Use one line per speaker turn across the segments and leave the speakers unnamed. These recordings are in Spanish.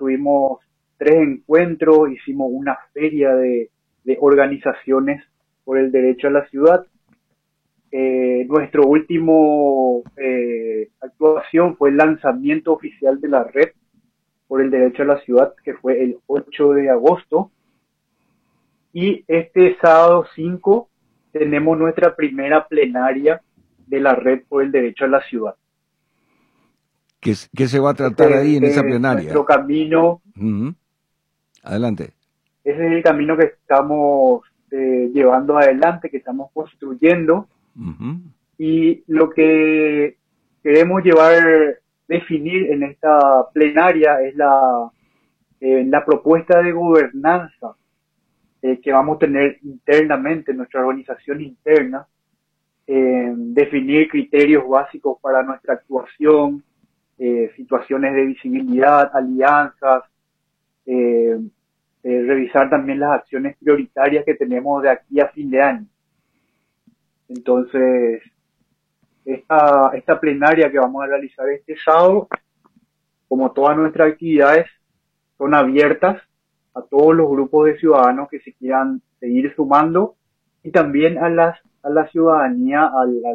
tuvimos 3 encuentros, hicimos una feria de organizaciones por el derecho a la ciudad. Nuestro último actuación fue el lanzamiento oficial de la red por el derecho a la ciudad, que fue el 8 de agosto. Y este sábado 5 tenemos nuestra primera plenaria de la red por el derecho a la ciudad.
¿Qué se va a tratar ahí en esa
Ese es
plenaria?
nuestro camino.
Adelante.
Ese es el camino que estamos llevando adelante, que estamos construyendo. Y lo que queremos definir en esta plenaria es la propuesta de gobernanza que vamos a tener internamente en nuestra organización interna, definir criterios básicos para nuestra actuación, situaciones de visibilidad, alianzas, revisar también las acciones prioritarias que tenemos de aquí a fin de año. Entonces, esta plenaria que vamos a realizar este sábado, como todas nuestras actividades, son abiertas a todos los grupos de ciudadanos que se quieran seguir sumando, y también a la ciudadanía,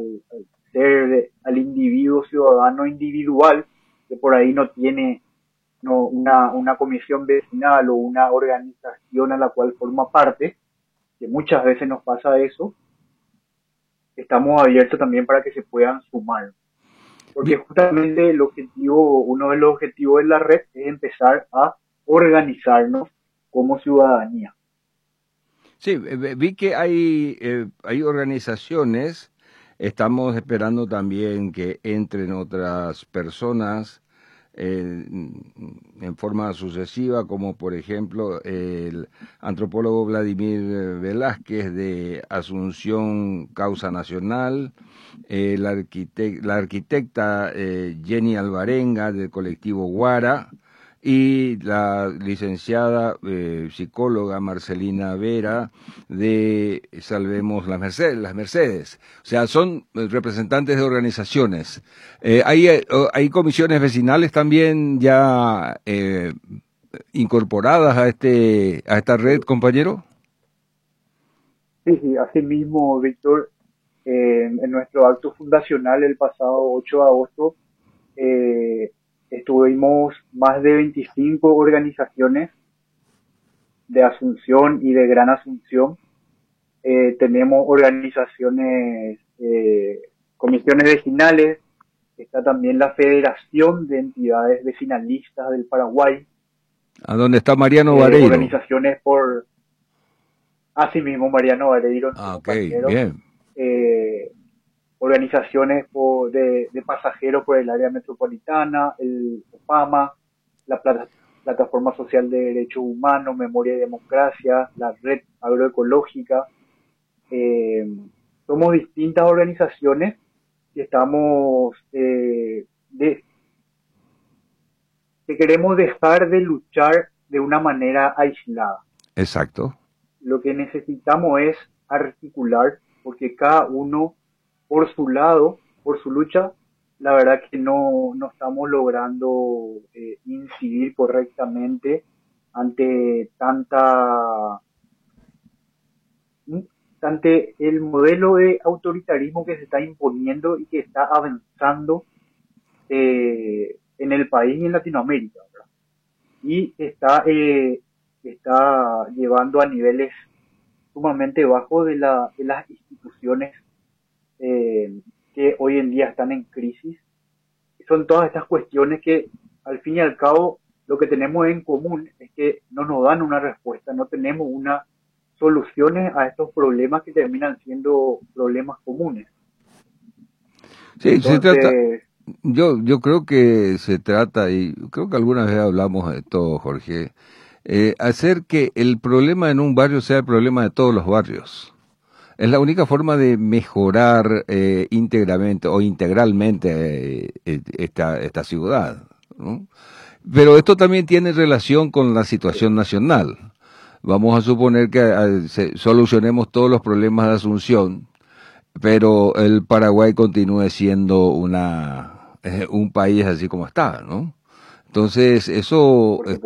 al individuo ciudadano individual que por ahí no tiene una comisión vecinal o una organización a la cual forma parte, que muchas veces nos pasa eso. Estamos abiertos también para que se puedan sumar, porque justamente uno de los objetivos de la red es empezar a organizarnos como ciudadanía.
Sí, vi que hay organizaciones. Estamos esperando también que entren otras personas en forma sucesiva, como por ejemplo el antropólogo Vladimir Velázquez de Asunción Causa Nacional, la arquitecta Jenny Alvarenga del colectivo Guara, y la licenciada psicóloga Marcelina Vera de Salvemos las Mercedes. O sea, son representantes de organizaciones. ¿Hay comisiones vecinales también ya incorporadas a esta red, compañero?
Sí, así mismo, Víctor. En nuestro acto fundacional el pasado 8 de agosto, estuvimos más de 25 organizaciones de Asunción y de Gran Asunción. Tenemos organizaciones, comisiones vecinales, está también la Federación de Entidades Vecinalistas del Paraguay.
¿A dónde está Mariano Vareiro?
Organizaciones asimismo Mariano Vareiro,
ok, bien.
Organizaciones de pasajeros por el área metropolitana, el OPAMA, la Plataforma Social de Derechos Humanos, Memoria y Democracia, la Red Agroecológica. Somos distintas organizaciones que estamos que queremos dejar de luchar de una manera aislada.
Exacto.
Lo que necesitamos es articular, porque cada uno por su lado, por su lucha, la verdad que no estamos logrando incidir correctamente ante el modelo de autoritarismo que se está imponiendo y que está avanzando en el país y en Latinoamérica, ¿verdad? Y está llevando a niveles sumamente bajos de las instituciones que hoy en día están en crisis. Son todas estas cuestiones que, al fin y al cabo, lo que tenemos en común es que no nos dan una respuesta, no tenemos unas soluciones a estos problemas que terminan siendo problemas comunes.
Sí, entonces, se trata. Yo creo que se trata, y creo que alguna vez hablamos de todo, Jorge, hacer que el problema en un barrio sea el problema de todos los barrios. Es la única forma de mejorar íntegramente o integralmente esta ciudad, ¿no? Pero esto también tiene relación con la situación nacional. Vamos a suponer que solucionemos todos los problemas de Asunción, pero el Paraguay continúe siendo un país así como está, ¿no? Entonces, eso